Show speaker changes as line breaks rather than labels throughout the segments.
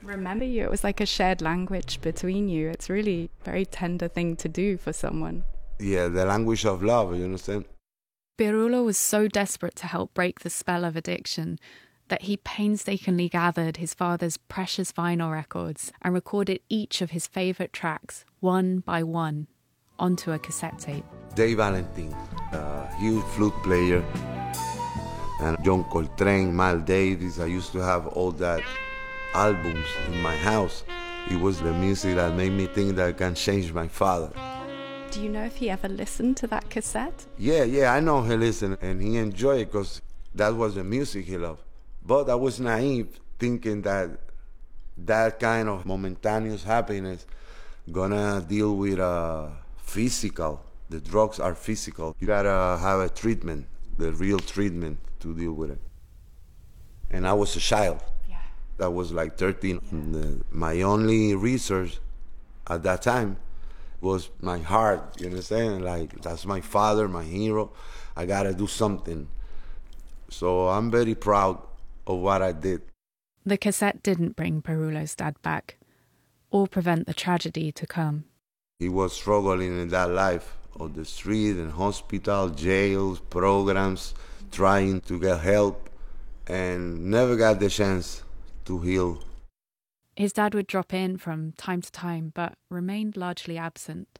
remember you. It was like a shared language between you. It's really a very tender thing to do for someone.
Yeah, the language of love, you understand?
Pirulo was so desperate to help break the spell of addiction that he painstakingly gathered his father's precious vinyl records and recorded each of his favourite tracks, one by one, onto a cassette tape.
Dave Valentine, a huge flute player, and John Coltrane, Miles Davis. I used to have all that albums in my house. It was the music that made me think that I can change my father.
Do you know if he ever listened to that cassette?
Yeah, I know he listened and he enjoyed it because that was the music he loved. But I was naive thinking that that kind of momentaneous happiness gonna deal with physical. The drugs are physical. You gotta have a treatment, the real treatment to deal with it. And I was a child.
Yeah.
I was like 13. And, my only resource at that time was my heart, you understand? Like, that's my father, my hero. I gotta do something. So I'm very proud of what I did.
The cassette didn't bring Pirulo's dad back, or prevent the tragedy to come.
He was struggling in that life of the street and hospital, jails, programs, trying to get help, and never got the chance to heal.
His dad would drop in from time to time, but remained largely absent.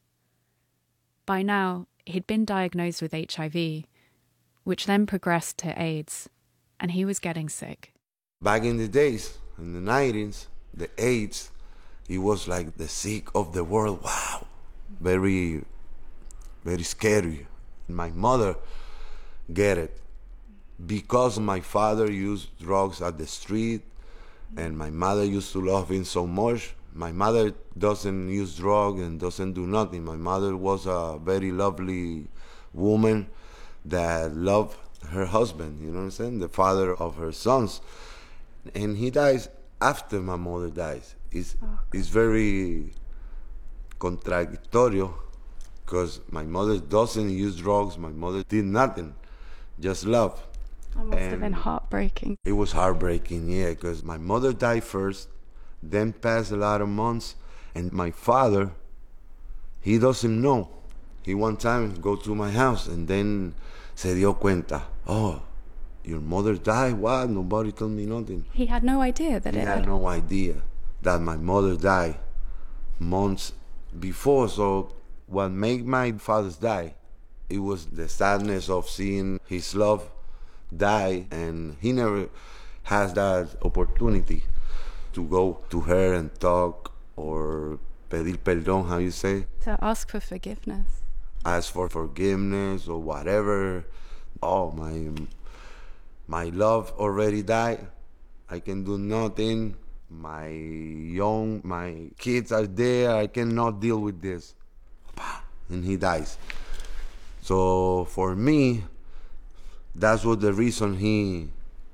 By now, he'd been diagnosed with HIV, which then progressed to AIDS, and he was getting sick.
Back in the days, in the 90s, the AIDS, it was like the sick of the world. Wow, very, very scary. My mother get it because my father used drugs at the street and my mother used to love him so much. My mother doesn't use drugs and doesn't do nothing. My mother was a very lovely woman that loved her husband, you know what I'm saying? The father of her sons. And he dies after my mother dies. It's very contradictory because my mother doesn't use drugs. My mother did nothing, just love.
That must have been heartbreaking.
It was heartbreaking, yeah, because my mother died first, then passed a lot of months, and my father, he doesn't know. He one time go to my house and then se dio cuenta, oh, your mother died? What? Nobody told me nothing.
He had no idea that
He had no idea that my mother died months before. So what made my father die, it was the sadness of seeing his love die, and he never has that opportunity to go to her and talk or pedir perdón, how you say?
To ask for forgiveness.
Ask for forgiveness or whatever. Oh, my love already died. I can do nothing. My kids are there. I cannot deal with this. And he dies. So for me, that's what the reason he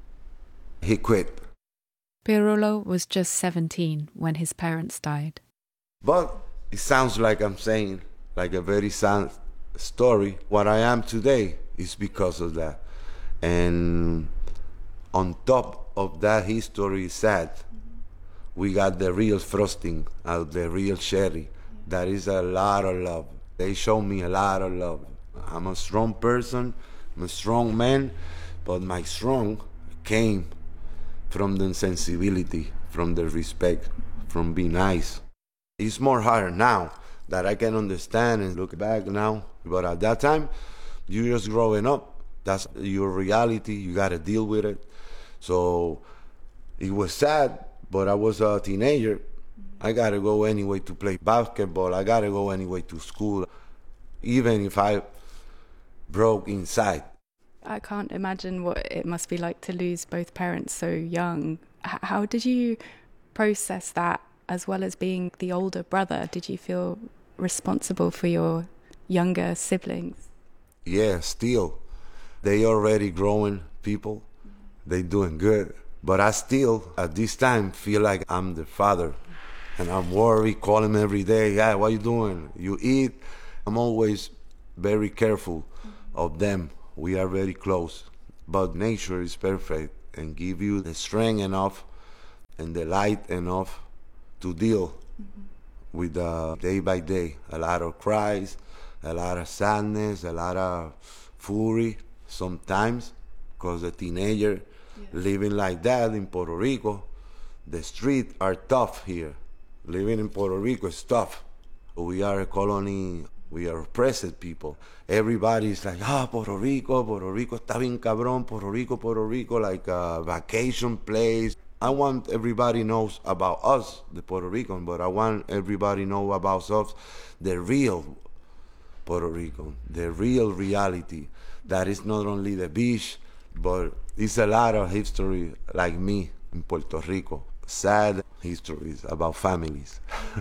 quit.
Pirulo was just 17 when his parents died.
But it sounds like I'm saying like a very sad story. What I am today is because of that. And on top of that history sad, we got the real frosting out, the real cherry. That is a lot of love. They show me a lot of love. I'm a strong person, I'm a strong man, but my strong came from the sensibility, from the respect, from being nice. It's more hard now that I can understand and look back now, but at that time, you're just growing up. That's your reality, you gotta deal with it. So it was sad, but I was a teenager. I gotta go anyway to play basketball, I gotta go anyway to school, even if I broke inside.
I can't imagine what it must be like to lose both parents so young. How did you process that, as well as being the older brother? Did you feel responsible for your younger siblings?
Yeah, still. They already growing people. They doing good. But I still, at this time, feel like I'm the father. And I'm worried, call him every day. Yeah, what you doing? You eat? I'm always very careful of them. We are very close. But nature is perfect and give you the strength enough and the light enough to deal with day by day. A lot of cries, a lot of sadness, a lot of fury sometimes, because a teenager living like that in Puerto Rico, the streets are tough here. Living in Puerto Rico is tough. We are a colony, we are oppressed people. Everybody is like, Puerto Rico está bien cabrón, Puerto Rico, like a vacation place. I want everybody knows about us, the Puerto Rican, but I want everybody know about us, the real Puerto Rican, the real reality. That is not only the beach, but it's a lot of history like me in Puerto Rico. Sad histories about families.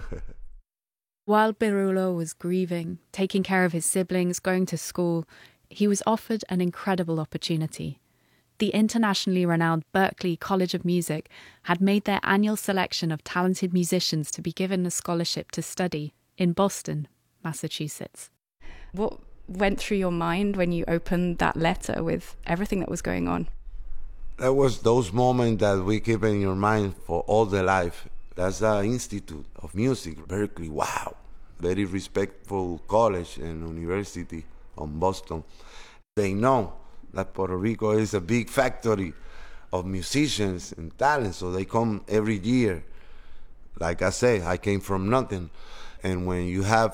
While Pirulo was grieving, taking care of his siblings, going to school, he was offered an incredible opportunity. The internationally renowned Berklee College of Music had made their annual selection of talented musicians to be given a scholarship to study in Boston, Massachusetts. What went through your mind when you opened that letter with everything that was going on?
That was those moments that we keep in your mind for all the life. That's the Institute of Music, Berklee. Wow. Very respectful college and university in Boston. They know that Puerto Rico is a big factory of musicians and talent, so they come every year. Like I say, I came from nothing. And when you have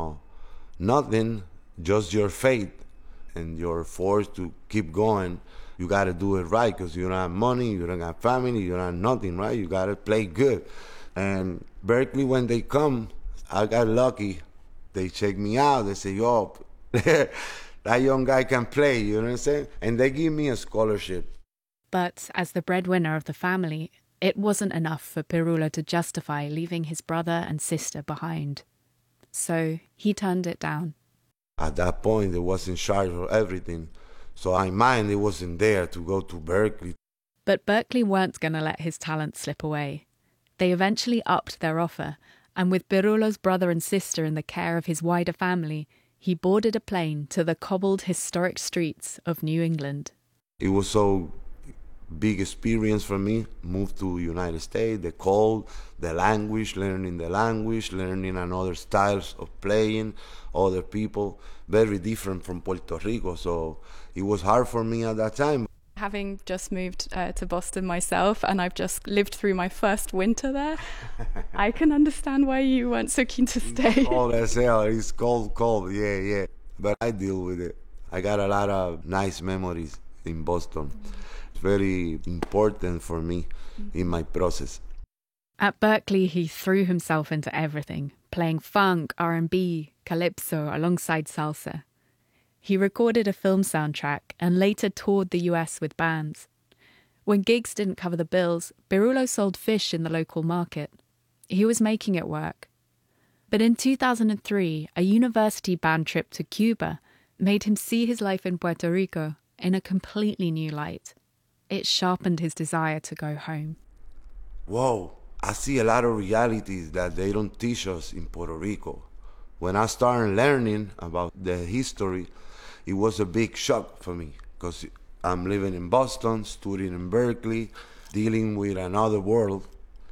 nothing, just your faith and you're forced to keep going, you got to do it right, because you don't have money, you don't have family, you don't have nothing, right? You got to play good. And Berklee, when they come, I got lucky. They check me out. They say, yo, that young guy can play, you know what I'm saying? And they give me a scholarship.
But as the breadwinner of the family, it wasn't enough for Pirulo to justify leaving his brother and sister behind. So he turned it down.
At that point, they was in charge of everything. So I mind it wasn't there to go to Berklee.
But Berklee weren't going to let his talent slip away. They eventually upped their offer, and with Pirulo's brother and sister in the care of his wider family, he boarded a plane to the cobbled historic streets of New England.
It was so big experience for me. Moved to United States, the cold, the language, learning another styles of playing, other people, very different from Puerto Rico. So it was hard for me at that time.
Having just moved to Boston myself, and I've just lived through my first winter there, I can understand why you weren't so keen to stay.
Cold as hell. It's cold, yeah. But I deal with it. I got a lot of nice memories in Boston. It's very important for me in my process.
At Berklee, he threw himself into everything, playing funk, R&B, calypso alongside salsa. He recorded a film soundtrack and later toured the US with bands. When gigs didn't cover the bills, Pirulo sold fish in the local market. He was making it work. But in 2003, a university band trip to Cuba made him see his life in Puerto Rico in a completely new light. It sharpened his desire to go home.
Whoa, I see a lot of realities that they don't teach us in Puerto Rico. When I started learning about the history, it was a big shock for me, because I'm living in Boston, studying in Berklee, dealing with another world,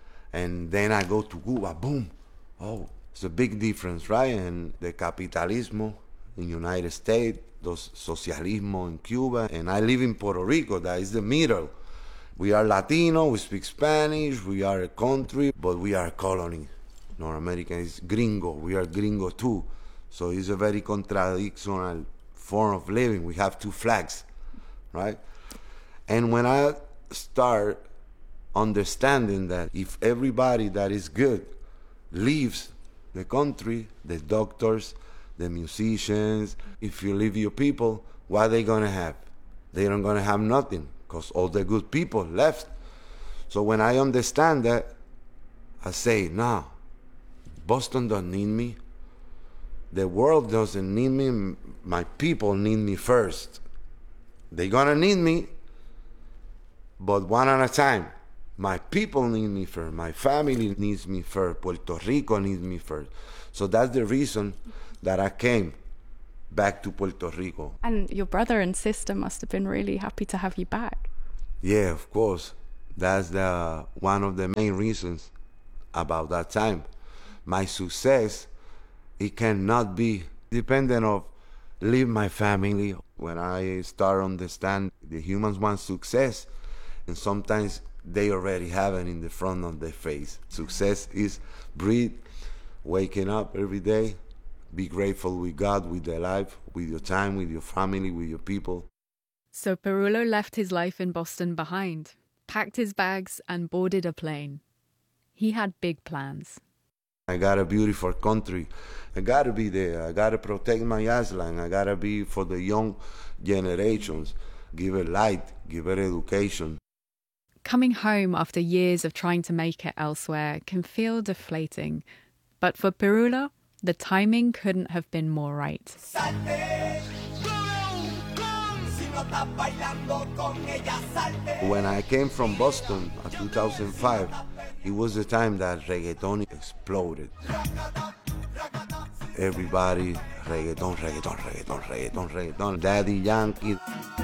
and then I go to Cuba, boom. Oh, it's a big difference, right? And the capitalismo in United States, those socialismo in Cuba, and I live in Puerto Rico, that is the middle. We are Latino, we speak Spanish, we are a country, but we are a colony. North America is gringo, we are gringo too. So it's a very contradictional form of living. We have two flags, right? And when I start understanding that if everybody that is good leaves the country, the doctors, the musicians, if you leave your people, what are they gonna have? They're not gonna have nothing, because all the good people left. So when I understand that, I say, nah, Boston doesn't need me. The world doesn't need me. My people need me first. They're gonna need me, but one at a time. My people need me first. My family needs me first. Puerto Rico needs me first. So that's the reason that I came back to Puerto Rico.
And your brother and sister must have been really happy to have you back.
Yeah, of course. That's one of the main reasons about that time. My success, it cannot be dependent of leave my family. When I start understand the humans want success, and sometimes they already have it in the front of their face. Success is breathe, waking up every day, be grateful with God, with their life, with your time, with your family, with your people.
So Pirulo left his life in Boston behind, packed his bags, and boarded a plane. He had big plans.
I got a beautiful country. I gotta be there. I gotta protect my island. I gotta be for the young generations. Give it light, give it education.
Coming home after years of trying to make it elsewhere can feel deflating. But for Pirulo, the timing couldn't have been more right.
When I came from Boston in 2005, it was the time that reggaeton exploded. Everybody, reggaeton, reggaeton, reggaeton, reggaeton, reggaeton. Daddy Yankee,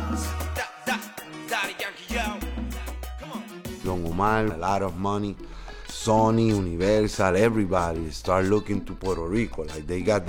Don Omar, a lot of money. Sony, Universal, everybody start looking to Puerto Rico. Like they got